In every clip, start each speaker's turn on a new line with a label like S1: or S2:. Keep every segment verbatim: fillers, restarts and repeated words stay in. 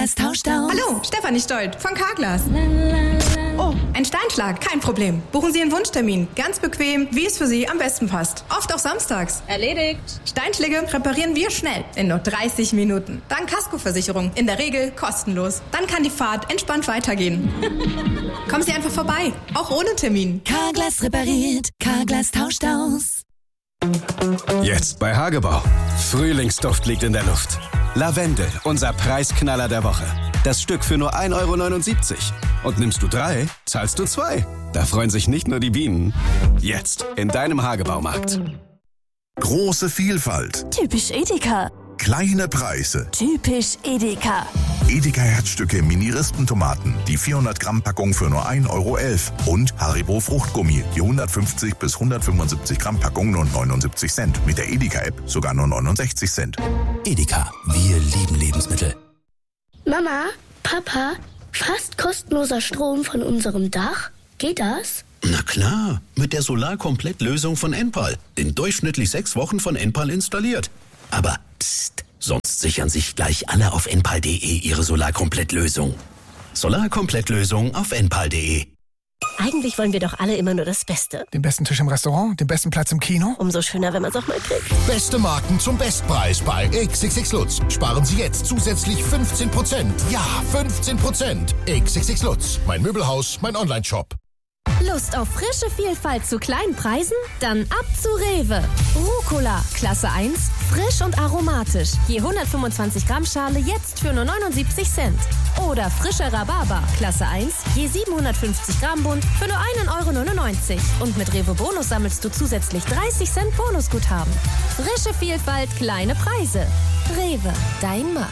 S1: Carglass tauscht aus.
S2: Hallo, Stefanie Stolt von Carglass. Oh, ein Steinschlag, kein Problem. Buchen Sie einen Wunschtermin. Ganz bequem, wie es für Sie am besten passt. Oft auch samstags.
S3: Erledigt.
S2: Steinschläge reparieren wir schnell, in nur dreißig Minuten. Dank Kaskoversicherung, in der Regel kostenlos. Dann kann die Fahrt entspannt weitergehen. Kommen Sie einfach vorbei, auch ohne Termin.
S1: Carglass repariert, Carglass tauscht aus.
S4: Jetzt bei Hagebau. Frühlingsduft liegt in der Luft. Lavendel, unser Preisknaller der Woche. Das Stück für nur ein Euro neunundsiebzig. Und nimmst du drei, zahlst du zwei. Da freuen sich nicht nur die Bienen. Jetzt in deinem Hagebaumarkt.
S5: Große Vielfalt.
S1: Typisch Edeka.
S5: Kleine Preise.
S1: Typisch Edeka.
S5: Edeka Herzstücke Mini-Rispentomaten. Die vierhundert Gramm Packung für nur ein Euro elf. Und Haribo Fruchtgummi. Die hundertfünfzig bis hundertfünfundsiebzig Gramm Packung nur neunundsiebzig Cent. Mit der Edeka-App sogar nur neunundsechzig Cent.
S6: Edeka. Wir lieben Lebensmittel.
S7: Mama, Papa, fast kostenloser Strom von unserem Dach? Geht das?
S6: Na klar, mit der Solarkomplett-Lösung von Enpal. In durchschnittlich sechs Wochen von Enpal installiert. Aber psst, sonst sichern sich gleich alle auf enpal punkt de ihre Solarkomplett-Lösung. Solarkomplett-Lösung auf enpal punkt de.
S8: Eigentlich wollen wir doch alle immer nur das Beste.
S9: Den besten Tisch im Restaurant, den besten Platz im Kino.
S8: Umso schöner, wenn man es auch mal kriegt.
S10: Beste Marken zum Bestpreis bei X X X Lutz. Sparen Sie jetzt zusätzlich fünfzehn Prozent. Ja, fünfzehn Prozent. X X X Lutz. Mein Möbelhaus, mein Onlineshop.
S11: Lust auf frische Vielfalt zu kleinen Preisen? Dann ab zu Rewe. Rucola, Klasse eins, frisch und aromatisch. Je hundertfünfundzwanzig Gramm Schale jetzt für nur neunundsiebzig Cent. Oder frischer Rhabarber, Klasse eins, je siebenhundertfünfzig Gramm Bund für nur einen Euro neunundneunzig. Und mit Rewe Bonus sammelst du zusätzlich dreißig Cent Bonusguthaben. Frische Vielfalt, kleine Preise. Rewe, dein Markt.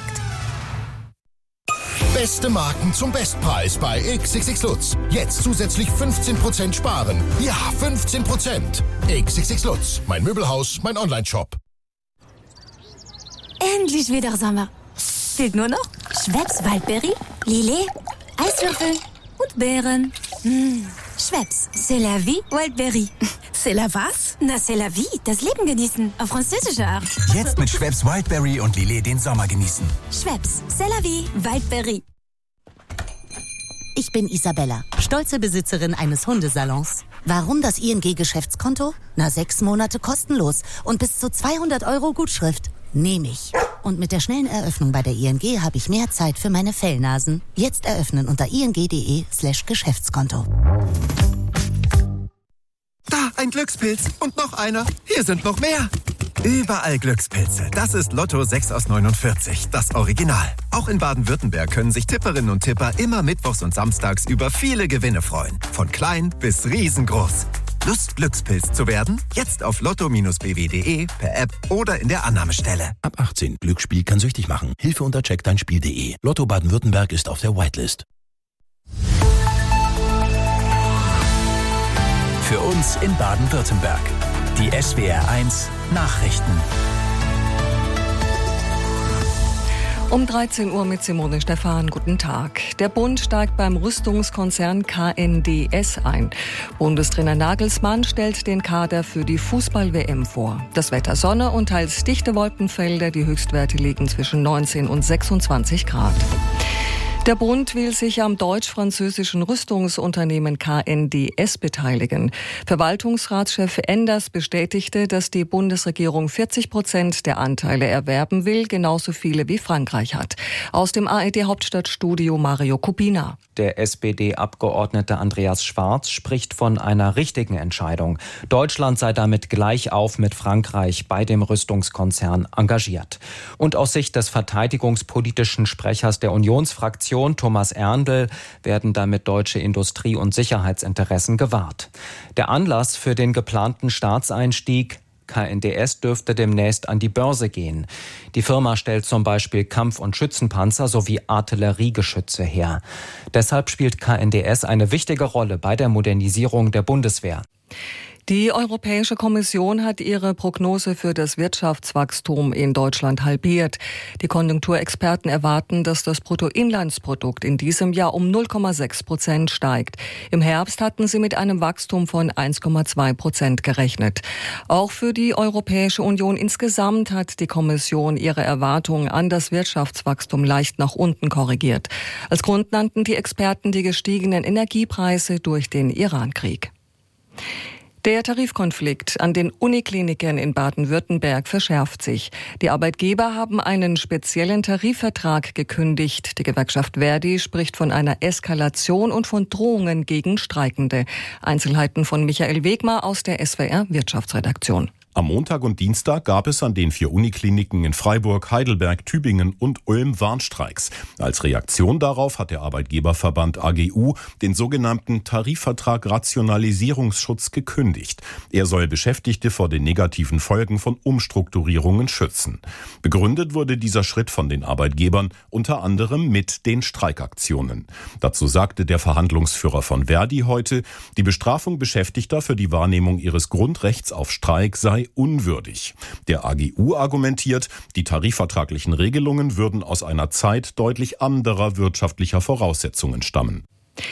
S10: Beste Marken zum Bestpreis bei X X X Lutz. Jetzt zusätzlich fünfzehn Prozent sparen. Ja, fünfzehn Prozent. X X X Lutz. Mein Möbelhaus, mein Onlineshop.
S11: Endlich wieder Sommer. Fehlt nur noch Schweppes Waldberry, Lillet, Eiswürfel und Beeren. Mmh. Schweppes, c'est la vie, Waldberry.
S1: C'est la was?
S11: Na, c'est la vie, das Leben genießen, auf französische Art.
S12: Jetzt mit Schweppes Wildberry und Lillet den Sommer genießen.
S11: Schweppes, c'est la vie, Waldberry.
S13: Ich bin Isabella, stolze Besitzerin eines Hundesalons. Warum das I N G-Geschäftskonto? Na, sechs Monate kostenlos und bis zu zweihundert Euro Gutschrift. Nehme ich. Und mit der schnellen Eröffnung bei der I N G habe ich mehr Zeit für meine Fellnasen. Jetzt eröffnen unter ing.de slash Geschäftskonto.
S12: Da, ein Glückspilz. Und noch einer. Hier sind noch mehr. Überall Glückspilze. Das ist Lotto sechs aus neunundvierzig, das Original. Auch in Baden-Württemberg können sich Tipperinnen und Tipper immer mittwochs und samstags über viele Gewinne freuen. Von klein bis riesengroß. Lust, Glückspilz zu werden? Jetzt auf lotto b w punkt de, per App oder in der Annahmestelle.
S6: Ab achtzehn. Glücksspiel kann süchtig machen. Hilfe unter check dein spiel punkt de. Lotto Baden-Württemberg ist auf der Whitelist.
S14: Für uns in Baden-Württemberg. Die S W R eins Nachrichten.
S15: Um dreizehn Uhr mit Simone Stephan. Guten Tag. Der Bund steigt beim Rüstungskonzern K N D S ein. Bundestrainer Nagelsmann stellt den Kader für die Fußball-W M vor. Das Wetter Sonne und teils dichte Wolkenfelder. Die Höchstwerte liegen zwischen neunzehn und sechsundzwanzig Grad. Der Bund will sich am deutsch-französischen Rüstungsunternehmen K N D S beteiligen. Verwaltungsratschef Enders bestätigte, dass die Bundesregierung vierzig Prozent der Anteile erwerben will, genauso viele wie Frankreich hat. Aus dem A R D-Hauptstadtstudio Mario Kupina.
S16: Der S P D-Abgeordnete Andreas Schwarz spricht von einer richtigen Entscheidung. Deutschland sei damit gleich auf mit Frankreich bei dem Rüstungskonzern engagiert. Und aus Sicht des verteidigungspolitischen Sprechers der Unionsfraktion Thomas Erndl werden damit deutsche Industrie- und Sicherheitsinteressen gewahrt. Der Anlass für den geplanten Staatseinstieg: K N D S dürfte demnächst an die Börse gehen. Die Firma stellt zum Beispiel Kampf- und Schützenpanzer sowie Artilleriegeschütze her. Deshalb spielt K N D S eine wichtige Rolle bei der Modernisierung der Bundeswehr.
S15: Die Europäische Kommission hat ihre Prognose für das Wirtschaftswachstum in Deutschland halbiert. Die Konjunkturexperten erwarten, dass das Bruttoinlandsprodukt in diesem Jahr um null Komma sechs Prozent steigt. Im Herbst hatten sie mit einem Wachstum von eins Komma zwei Prozent gerechnet. Auch für die Europäische Union insgesamt hat die Kommission ihre Erwartungen an das Wirtschaftswachstum leicht nach unten korrigiert. Als Grund nannten die Experten die gestiegenen Energiepreise durch den Irankrieg. Der Tarifkonflikt an den Unikliniken in Baden-Württemberg verschärft sich. Die Arbeitgeber haben einen speziellen Tarifvertrag gekündigt. Die Gewerkschaft Verdi spricht von einer Eskalation und von Drohungen gegen Streikende. Einzelheiten von Michael Wegmar aus der S W R Wirtschaftsredaktion.
S3: Am Montag und Dienstag gab es an den vier Unikliniken in Freiburg, Heidelberg, Tübingen und Ulm Warnstreiks. Als Reaktion darauf hat der Arbeitgeberverband A G U den sogenannten Tarifvertrag Rationalisierungsschutz gekündigt. Er soll Beschäftigte vor den negativen Folgen von Umstrukturierungen schützen. Begründet wurde dieser Schritt von den Arbeitgebern unter anderem mit den Streikaktionen. Dazu sagte der Verhandlungsführer von Verdi heute, die Bestrafung Beschäftigter für die Wahrnehmung ihres Grundrechts auf Streik sei unwürdig. Der A G U argumentiert, die tarifvertraglichen Regelungen würden aus einer Zeit deutlich anderer wirtschaftlicher Voraussetzungen stammen.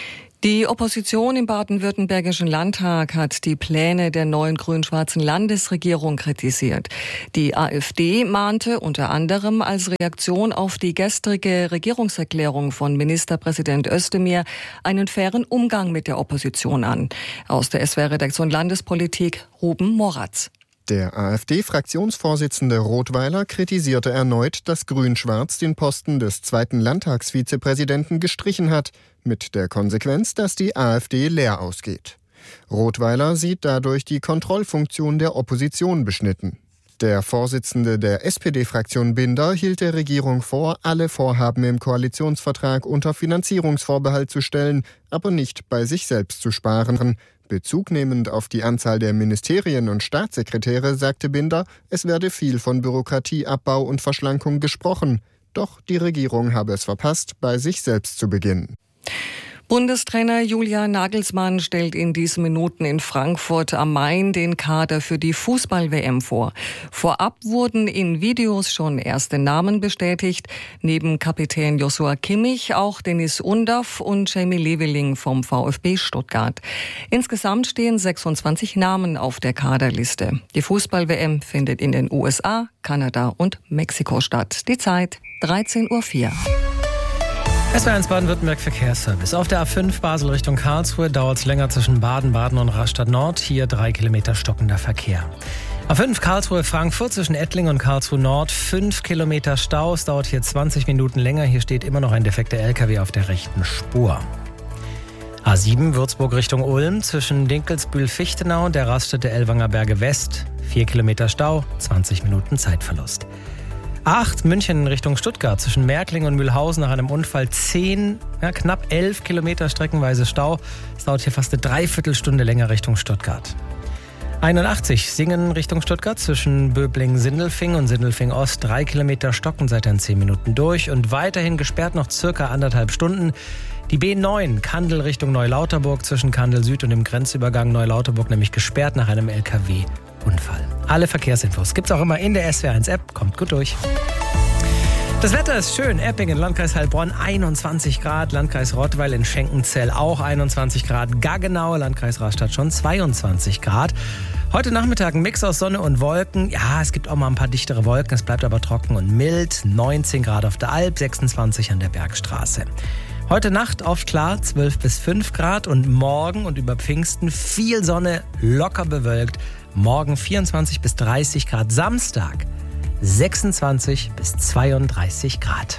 S15: Die Opposition im baden-württembergischen Landtag hat die Pläne der neuen grün-schwarzen Landesregierung kritisiert. Die AfD mahnte unter anderem als Reaktion auf die gestrige Regierungserklärung von Ministerpräsident Özdemir einen fairen Umgang mit der Opposition an. Aus der S W R-Redaktion Landespolitik Ruben Moratz.
S17: Der AfD-Fraktionsvorsitzende Rothweiler kritisierte erneut, dass Grün-Schwarz den Posten des zweiten Landtagsvizepräsidenten gestrichen hat, mit der Konsequenz, dass die AfD leer ausgeht. Rothweiler sieht dadurch die Kontrollfunktion der Opposition beschnitten. Der Vorsitzende der S P D-Fraktion Binder hielt der Regierung vor, alle Vorhaben im Koalitionsvertrag unter Finanzierungsvorbehalt zu stellen, aber nicht bei sich selbst zu sparen. Bezug nehmend auf die Anzahl der Ministerien und Staatssekretäre sagte Binder, es werde viel von Bürokratieabbau und Verschlankung gesprochen. Doch die Regierung habe es verpasst, bei sich selbst zu beginnen.
S15: Bundestrainer Julian Nagelsmann stellt in diesen Minuten in Frankfurt am Main den Kader für die Fußball-W M vor. Vorab wurden in Videos schon erste Namen bestätigt. Neben Kapitän Joshua Kimmich auch Dennis Undaff und Jamie Leveling vom VfB Stuttgart. Insgesamt stehen sechsundzwanzig Namen auf der Kaderliste. Die Fußball-W M findet in den U S A, Kanada und Mexiko statt. Die Zeit dreizehn Uhr vier.
S18: S W R eins Baden-Württemberg Verkehrsservice. Auf der A fünf Basel Richtung Karlsruhe dauert es länger zwischen Baden, Baden und Rastatt Nord. Hier drei Kilometer stockender Verkehr. A fünf Karlsruhe Frankfurt zwischen Ettlingen und Karlsruhe Nord. fünf Kilometer Stau. Es dauert hier zwanzig Minuten länger. Hier steht immer noch ein defekter L K W auf der rechten Spur. A sieben Würzburg Richtung Ulm zwischen Dinkelsbühl-Fichtenau und der Raststätte Ellwanger Berge West. vier Kilometer Stau, zwanzig Minuten Zeitverlust. A acht München Richtung Stuttgart zwischen Märkling und Mühlhausen nach einem Unfall zehn, ja, knapp elf Kilometer streckenweise Stau. Es dauert hier fast eine Dreiviertelstunde länger Richtung Stuttgart. einundachtzig Singen Richtung Stuttgart zwischen Böblingen-Sindelfing und Sindelfing-Ost. Drei Kilometer stocken seit dann zehn Minuten durch und weiterhin gesperrt noch circa anderthalb Stunden. Die B neun Kandel Richtung Neulauterburg zwischen Kandel Süd und dem Grenzübergang Neulauterburg nämlich gesperrt nach einem L K W-Unfall. Alle Verkehrsinfos gibt's auch immer in der S W R eins App. Kommt gut durch. Das Wetter ist schön. Eppingen, Landkreis Heilbronn einundzwanzig Grad, Landkreis Rottweil in Schenkenzell auch einundzwanzig Grad, Gaggenau, Landkreis Rastatt schon zweiundzwanzig Grad. Heute Nachmittag ein Mix aus Sonne und Wolken. Ja, es gibt auch mal ein paar dichtere Wolken, es bleibt aber trocken und mild. neunzehn Grad auf der Alp, sechsundzwanzig an der Bergstraße. Heute Nacht oft klar, zwölf bis fünf Grad und morgen und über Pfingsten viel Sonne, locker bewölkt. Morgen vierundzwanzig bis dreißig Grad, Samstag sechsundzwanzig bis zweiunddreißig Grad.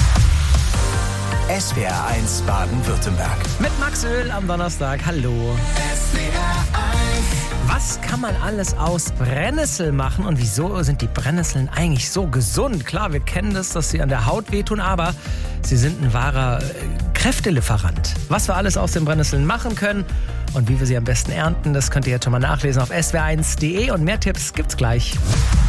S14: S W R eins Baden-Württemberg.
S18: Mit Max Öl am Donnerstag, hallo.
S14: S W R eins.
S18: Was kann man alles aus Brennnessel machen und wieso sind die Brennnesseln eigentlich so gesund? Klar, wir kennen das, dass sie an der Haut wehtun, aber sie sind ein wahrer Kräftelieferant. Was wir alles aus den Brennnesseln machen können und wie wir sie am besten ernten, das könnt ihr jetzt schon mal nachlesen auf S W R eins punkt de und mehr Tipps gibt's gleich.